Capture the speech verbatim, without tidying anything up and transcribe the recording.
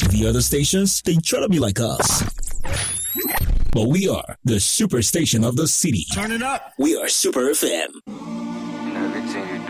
The other stations, they try to be like us. But we are the superstation of the city. Turn it up. We are Super F M. Everything you